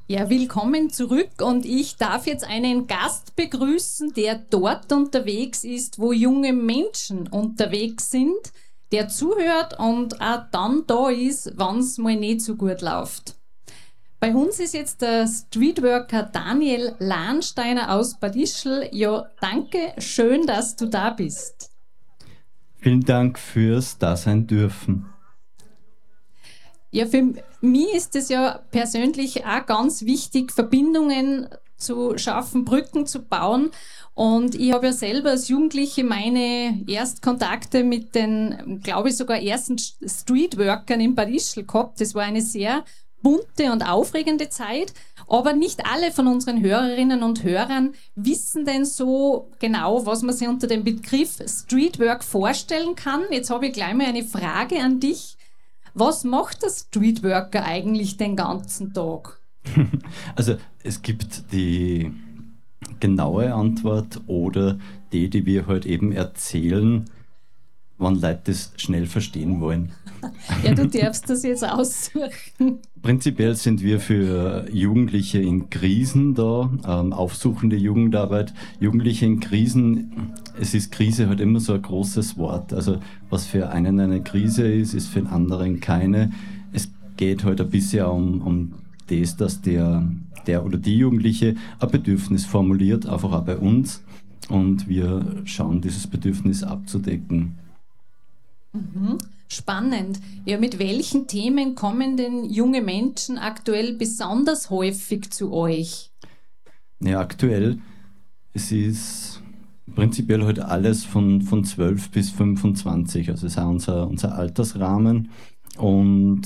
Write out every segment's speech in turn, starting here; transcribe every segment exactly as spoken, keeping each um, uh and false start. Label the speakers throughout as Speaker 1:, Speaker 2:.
Speaker 1: Ja, willkommen zurück und ich darf jetzt einen Gast begrüßen, der dort unterwegs ist, wo junge Menschen unterwegs sind, der zuhört und auch dann da ist, wenn es mal nicht so gut läuft. Bei uns ist jetzt der Streetworker Daniel Lahnsteiner aus Bad Ischl. Ja, danke, schön, dass du da bist.
Speaker 2: Vielen Dank fürs Dasein dürfen.
Speaker 1: Ja, für mich ist es ja persönlich auch ganz wichtig, Verbindungen zu schaffen, Brücken zu bauen. Und ich habe ja selber als Jugendliche meine Erstkontakte mit den, glaube ich, sogar ersten Streetworkern in Bad Ischl gehabt. Das war eine sehr bunte und aufregende Zeit. Aber nicht alle von unseren Hörerinnen und Hörern wissen denn so genau, was man sich unter dem Begriff Streetwork vorstellen kann. Jetzt habe ich gleich mal eine Frage an dich. Was macht der Streetworker eigentlich den ganzen Tag?
Speaker 2: Also es gibt die genaue Antwort oder die, die wir heute eben erzählen, wann Leute das schnell verstehen wollen.
Speaker 1: Ja, du darfst das jetzt aussuchen.
Speaker 2: Prinzipiell sind wir für Jugendliche in Krisen da, ähm, aufsuchende Jugendarbeit. Jugendliche in Krisen, es ist Krise halt immer so ein großes Wort. Also was für einen eine Krise ist, ist für den anderen keine. Es geht halt ein bisschen um, um das, dass der, der oder die Jugendliche ein Bedürfnis formuliert, einfach auch bei uns. Und wir schauen, dieses Bedürfnis abzudecken.
Speaker 1: Mhm. Spannend. Ja, mit welchen Themen kommen denn junge Menschen aktuell besonders häufig zu euch?
Speaker 2: Ja, aktuell, es ist prinzipiell heute halt alles von, von zwölf bis fünfundzwanzig, also es ist auch unser, unser Altersrahmen und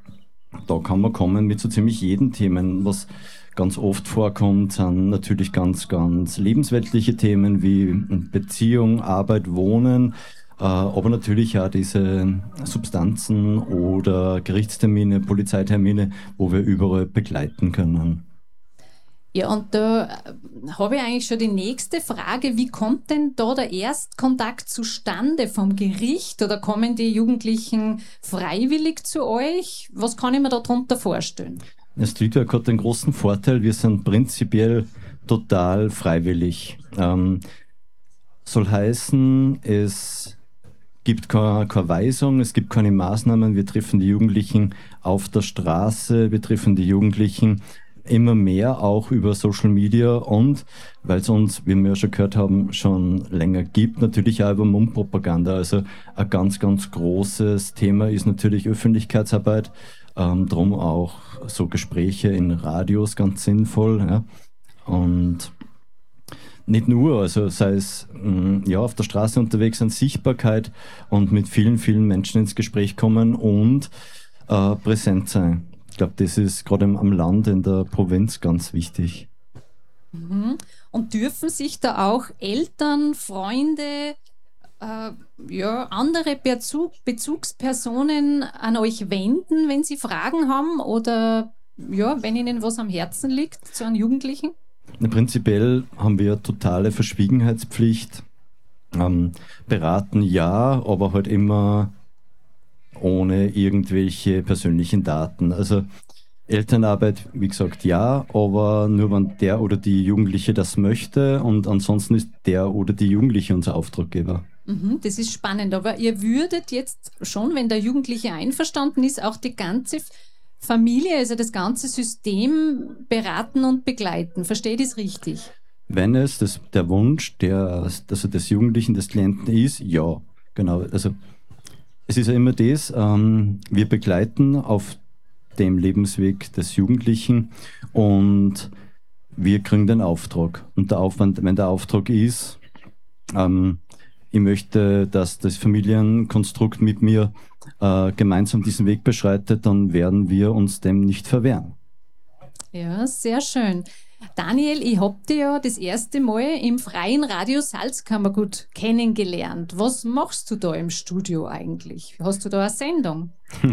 Speaker 2: da kann man kommen mit so ziemlich jeden Themen. Was ganz oft vorkommt, sind natürlich ganz, ganz lebensweltliche Themen wie Beziehung, Arbeit, Wohnen, aber natürlich auch diese Substanzen oder Gerichtstermine, Polizeitermine, wo wir überall begleiten können.
Speaker 1: Ja, und da habe ich eigentlich schon die nächste Frage. Wie kommt denn da der Erstkontakt zustande vom Gericht oder kommen die Jugendlichen freiwillig zu euch? Was kann ich mir darunter vorstellen?
Speaker 2: Der Streetwork hat den großen Vorteil, wir sind prinzipiell total freiwillig. Ähm, soll heißen, es gibt keine, keine Weisung, es gibt keine Maßnahmen, wir treffen die Jugendlichen auf der Straße, wir treffen die Jugendlichen immer mehr auch über Social Media und, weil es uns, wie wir ja schon gehört haben, schon länger gibt, natürlich auch über Mundpropaganda. Also ein ganz, ganz großes Thema ist natürlich Öffentlichkeitsarbeit, ähm, drum auch so Gespräche in Radios ganz sinnvoll. Ja. Und nicht nur, also sei es mh, ja, auf der Straße unterwegs an Sichtbarkeit und mit vielen, vielen Menschen ins Gespräch kommen und äh, präsent sein. Ich glaube, das ist gerade am Land, in der Provinz ganz wichtig.
Speaker 1: Mhm. Und dürfen sich da auch Eltern, Freunde, äh, ja, andere Bezug, Bezugspersonen an euch wenden, wenn sie Fragen haben oder ja, wenn ihnen was am Herzen liegt zu einem Jugendlichen?
Speaker 2: Prinzipiell haben wir totale Verschwiegenheitspflicht. Ähm, beraten ja, aber halt immer ohne irgendwelche persönlichen Daten. Also Elternarbeit, wie gesagt, ja, aber nur wenn der oder die Jugendliche das möchte und ansonsten ist der oder die Jugendliche unser Auftraggeber.
Speaker 1: Mhm, das ist spannend, aber ihr würdet jetzt schon, wenn der Jugendliche einverstanden ist, auch die ganze Familie, also das ganze System beraten und begleiten. Verstehe ich das richtig?
Speaker 2: Wenn es das, der Wunsch der, also des Jugendlichen, des Klienten ist, ja, genau. Also es ist ja immer das, ähm, wir begleiten auf dem Lebensweg des Jugendlichen und wir kriegen den Auftrag. Und der Aufwand, wenn der Auftrag ist, ähm, ich möchte, dass das Familienkonstrukt mit mir äh, gemeinsam diesen Weg beschreitet, dann werden wir uns dem nicht verwehren.
Speaker 1: Ja, sehr schön. Daniel, ich habe dich ja das erste Mal im freien Radio Salzkammergut kennengelernt. Was machst du da im Studio eigentlich? Hast du da eine Sendung?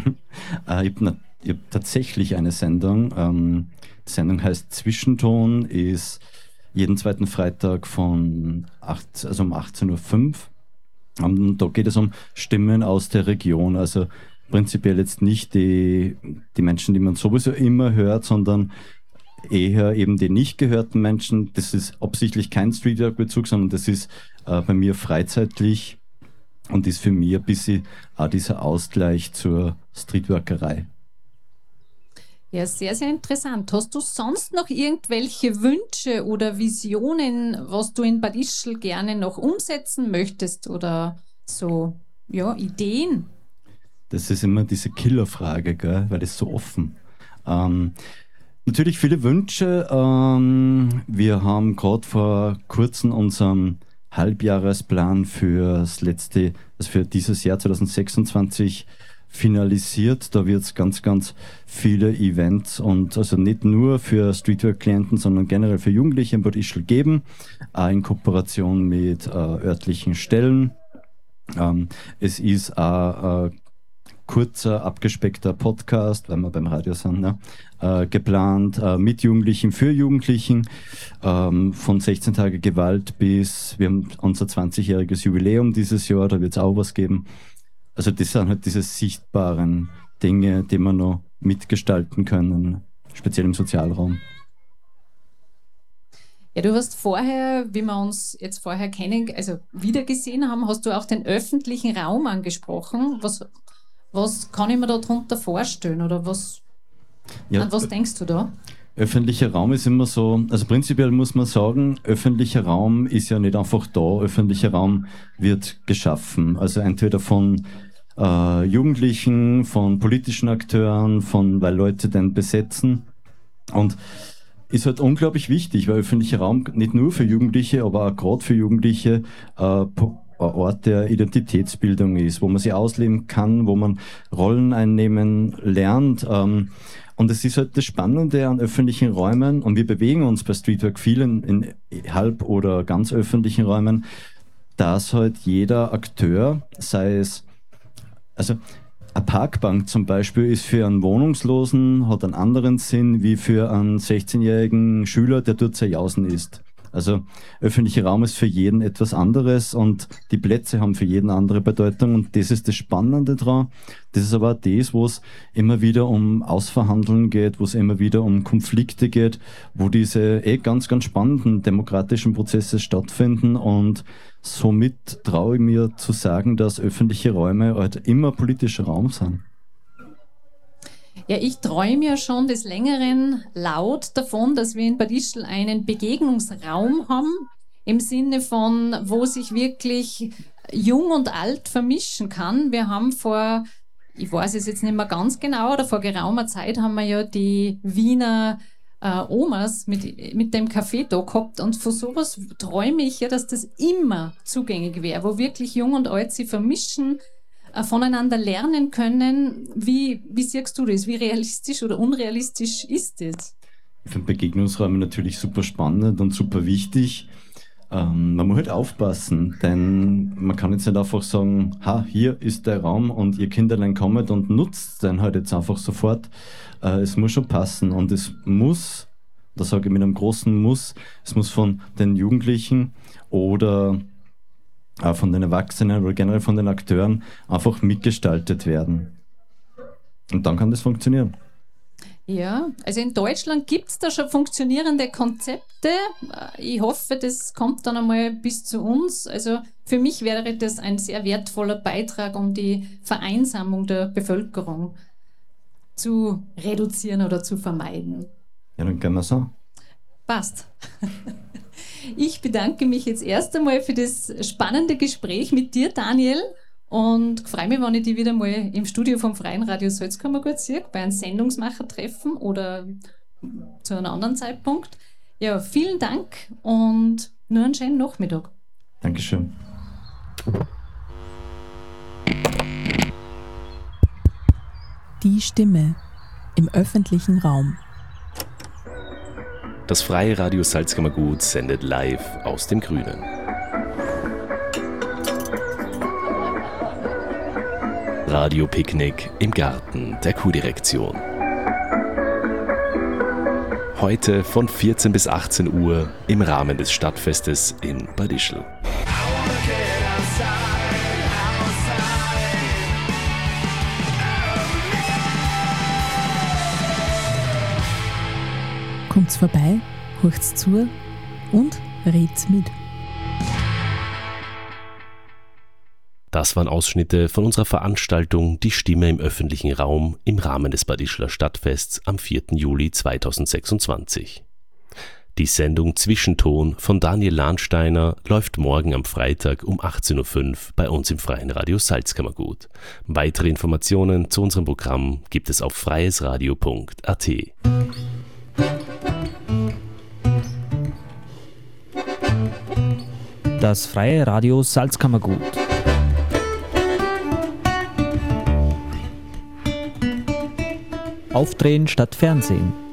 Speaker 2: äh, ich habe hab tatsächlich eine Sendung. Ähm, die Sendung heißt Zwischenton, ist jeden zweiten Freitag von acht, also um achtzehn Uhr fünf. Und da geht es um Stimmen aus der Region. Also prinzipiell jetzt nicht die, die Menschen, die man sowieso immer hört, sondern eher eben die nicht gehörten Menschen. Das ist absichtlich kein Streetwork-Bezug, sondern das ist äh, bei mir freizeitlich und ist für mich ein bisschen auch dieser Ausgleich zur Streetworkerei.
Speaker 1: Ja, sehr, sehr interessant. Hast du sonst noch irgendwelche Wünsche oder Visionen, was du in Bad Ischl gerne noch umsetzen möchtest oder so, ja, Ideen?
Speaker 2: Das ist immer diese Killerfrage, gell? Weil das so offen. Ähm, natürlich viele Wünsche. Ähm, wir haben gerade vor kurzem unseren Halbjahresplan für das letzte, also für dieses Jahr zwanzig sechsundzwanzig finalisiert. Da wird es ganz, ganz viele Events und also nicht nur für Streetwork-Klienten, sondern generell für Jugendliche in Bad Ischl geben, auch in Kooperation mit äh, örtlichen Stellen. Ähm, es ist auch äh, kurzer, abgespeckter Podcast, weil wir beim Radio sind, ne? äh, geplant, äh, mit Jugendlichen, für Jugendlichen, ähm, von sechzehn Tage Gewalt bis, wir haben unser zwanzigjähriges Jubiläum dieses Jahr, da wird es auch was geben. Also das sind halt diese sichtbaren Dinge, die wir noch mitgestalten können, speziell im Sozialraum.
Speaker 1: Ja, du hast vorher, wie wir uns jetzt vorher kennen, also wiedergesehen haben, hast du auch den öffentlichen Raum angesprochen. Was, was kann ich mir darunter vorstellen oder was, ja, an was denkst du da?
Speaker 2: Öffentlicher Raum ist immer so, also prinzipiell muss man sagen, öffentlicher Raum ist ja nicht einfach da, öffentlicher Raum wird geschaffen. Also entweder von äh, Jugendlichen, von politischen Akteuren, von, weil Leute den besetzen. Und ist halt unglaublich wichtig, weil öffentlicher Raum nicht nur für Jugendliche, aber auch gerade für Jugendliche äh, ein Ort der Identitätsbildung ist, wo man sich ausleben kann, wo man Rollen einnehmen lernt. Ähm, und es ist halt das Spannende an öffentlichen Räumen, und wir bewegen uns bei Streetwork viel in, in halb- oder ganz öffentlichen Räumen, dass halt jeder Akteur, sei es, also eine Parkbank zum Beispiel ist für einen Wohnungslosen, hat einen anderen Sinn wie für einen sechzehnjährigen Schüler, der dort zerjausen ist. Also öffentlicher Raum ist für jeden etwas anderes und die Plätze haben für jeden andere Bedeutung und das ist das Spannende dran. Das ist aber auch das, wo es immer wieder um Ausverhandeln geht, wo es immer wieder um Konflikte geht, wo diese eh ganz, ganz spannenden demokratischen Prozesse stattfinden und somit traue ich mir zu sagen, dass öffentliche Räume halt immer politischer Raum sind.
Speaker 1: Ja, ich träume ja schon des Längeren laut davon, dass wir in Bad Ischl einen Begegnungsraum haben, im Sinne von, wo sich wirklich jung und alt vermischen kann. Wir haben vor, ich weiß es jetzt nicht mehr ganz genau, oder vor geraumer Zeit haben wir ja die Wiener äh, Omas mit, mit dem Café da gehabt und von sowas träume ich ja, dass das immer zugänglich wäre, wo wirklich jung und alt sich vermischen, voneinander lernen können. Wie, wie siehst du das? Wie realistisch oder unrealistisch ist das?
Speaker 2: Ich finde Begegnungsräume natürlich super spannend und super wichtig. Ähm, man muss halt aufpassen, denn man kann jetzt nicht einfach sagen, ha, hier ist der Raum und ihr Kinderlein kommt und nutzt den halt jetzt einfach sofort. Äh, es muss schon passen und es muss, da sage ich mit einem großen Muss, es muss von den Jugendlichen oder auch von den Erwachsenen oder generell von den Akteuren einfach mitgestaltet werden. Und dann kann das funktionieren.
Speaker 1: Ja, also in Deutschland gibt es da schon funktionierende Konzepte. Ich hoffe, das kommt dann einmal bis zu uns. Also für mich wäre das ein sehr wertvoller Beitrag, um die Vereinsamung der Bevölkerung zu reduzieren oder zu vermeiden.
Speaker 2: Ja, dann können wir so.
Speaker 1: Passt. Ich bedanke mich jetzt erst einmal für das spannende Gespräch mit dir, Daniel, und freue mich, wenn ich dich wieder mal im Studio vom Freien Radio Salzkammergut sehe, bei einem Sendungsmachertreffen oder zu einem anderen Zeitpunkt. Ja, vielen Dank und nur einen schönen Nachmittag.
Speaker 2: Dankeschön.
Speaker 3: Die Stimme im öffentlichen Raum.
Speaker 4: Das Freie Radio Salzkammergut sendet live aus dem Grünen. Radio-Picknick im Garten der Q-Direktion. Heute von vierzehn bis achtzehn Uhr im Rahmen des Stadtfestes in Bad Ischl.
Speaker 3: Kommt's vorbei, horcht's zu und redt's mit.
Speaker 4: Das waren Ausschnitte von unserer Veranstaltung Die Stimme im öffentlichen Raum im Rahmen des Bad Ischler Stadtfests am vierten Juli zweitausendsechsundzwanzig. Die Sendung Zwischenton von Daniel Lahnsteiner läuft morgen am Freitag um achtzehn Uhr fünf bei uns im Freien Radio Salzkammergut. Weitere Informationen zu unserem Programm gibt es auf freiesradio punkt a t.
Speaker 5: Das Freie Radio Salzkammergut. Aufdrehen statt Fernsehen.